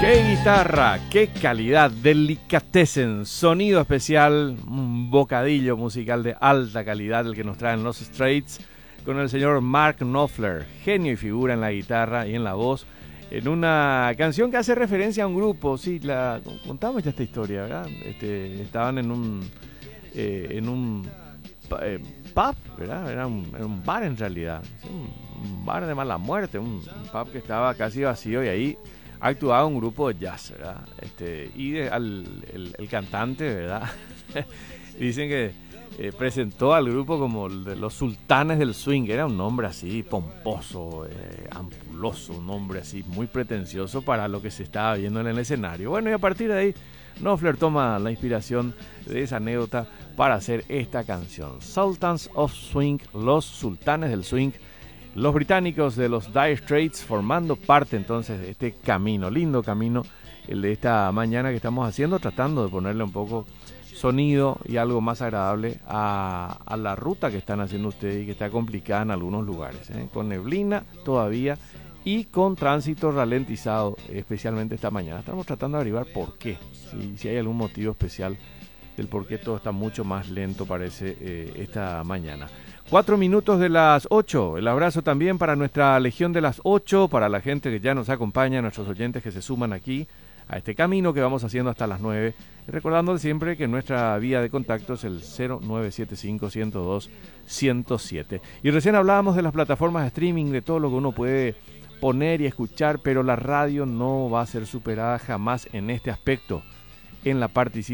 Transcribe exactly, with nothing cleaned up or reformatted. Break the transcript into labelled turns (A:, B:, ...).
A: ¡Qué guitarra! ¡Qué calidad! Delicatessen, sonido especial, un bocadillo musical de alta calidad el que nos traen los Straits con el señor Mark Knopfler, genio y figura en la guitarra y en la voz, en una canción que hace referencia a un grupo. Sí, la contamos ya esta historia, ¿verdad? Este, estaban en un eh, en un eh, pub, ¿verdad? Era un, era un bar en realidad, un, un bar de mala muerte, un, un pub que estaba casi vacío y ahí actuaba un grupo de jazz, ¿verdad? Este, y de, al, el, el cantante, ¿verdad? Dicen que eh, presentó al grupo como el de los sultanes del swing. Era un nombre así pomposo, eh, ampuloso, un nombre así muy pretencioso para lo que se estaba viendo en el escenario. Bueno, y a partir de ahí Knopfler toma la inspiración de esa anécdota para hacer esta canción, Sultans of Swing, los sultanes del swing. Los británicos de los Dire Straits formando parte entonces de este camino, lindo camino, el de esta mañana que estamos haciendo, tratando de ponerle un poco sonido y algo más agradable a, a la ruta que están haciendo ustedes y que está complicada en algunos lugares, ¿eh? Con neblina todavía y con tránsito ralentizado, especialmente esta mañana. Estamos tratando de averiguar por qué, si, si hay algún motivo especial del por qué todo está mucho más lento parece eh, esta mañana. Cuatro minutos de las ocho. El abrazo también para nuestra Legión de las ocho, para la gente que ya nos acompaña, nuestros oyentes que se suman aquí a este camino que vamos haciendo hasta las nueve. Y recordando siempre que nuestra vía de contacto es el cero nueve siete cinco, uno cero dos, uno cero siete. Y recién hablábamos de las plataformas de streaming, de todo lo que uno puede poner y escuchar, pero la radio no va a ser superada jamás en este aspecto, en la participación